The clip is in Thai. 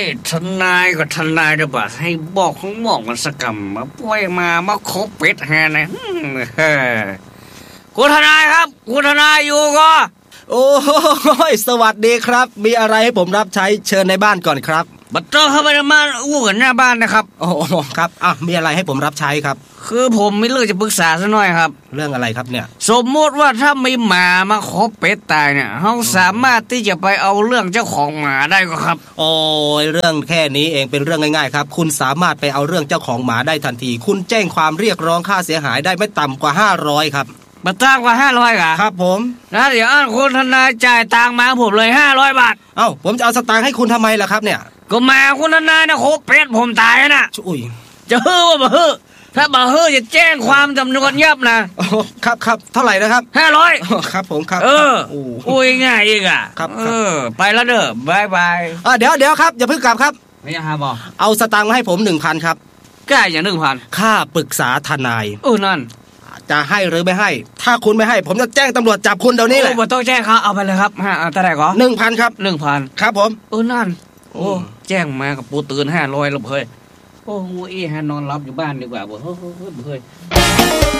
ทนายก็ทนายจะบอกให้บอกของหมอกมันสกรรมมาป่วยมาคบเป็ดแฮนะคุณทนายครับคุณทนายอยู่ก็โอ้ยสวัสดีครับมีอะไรให้ผมรับใช้เชิญในบ้านก่อนครับบัตรเข้าไปในบ้านอู้กันหน้าบ้านนะครับโอ้ครับมีอะไรให้ผมรับใช้ครับคือผมมีเรื่องจะปรึกษาซะหน่อยครับเรื่องอะไรครับเนี่ยสมมติว่าถ้ามีหมามาคบเป็ดตายเนี่ยเราสามารถที่จะไปเอาเรื่องเจ้าของหมาได้ก็ครับโอ้ยเรื่องแค่นี้เองเป็นเรื่องง่ายๆครับคุณสามารถไปเอาเรื่องเจ้าของหมาได้ทันทีคุณแจ้งความเรียกร้องค่าเสียหายได้ไม่ต่ำกว่า500ครับมาตั้งกว่า500 ครับผมนะเดี๋ยวคุณทนายจ่ายตังค์มาผมเลย500 บาทผมจะเอาสตางค์ให้คุณทำไมล่ะครับเนี่ยก็มาคุณทนายนะคบเป็ดผมตายนะอุ้ยจะฮือว่าบ่ฮือถ้าบ่ฮือจะแจ้งความจำนวนยับนะครับเท่าไหร่นะครับ 500 ครับผมครับอุ้ยง่ายอีกครับไปแล้วเด้อบายบายเดี๋ยวครับอย่าเพิ่งกลับครับไม่ยังหาบ่เอาสตางค์มาให้ผม 1,000 ครับกล้าอย่าง 1,000 ค่าปรึกษาทนายนั่นจะให้หรือไม่ให้ถ้าคุณไม่ให้ผมจะแจ้งตำรวจจับคุณเดี๋ยวนี้แหละบ่ต้องแจ้งครับเอาไปเลยครับเท่าไหร่ก็ 1,000 ครับ 1,000 ครับผมนั่นแจ้งมากับปูตื่น500แล้วเฮ้ยโอ้ยนอนรับอยู่บ้านดีกว่าบ่เฮ้ย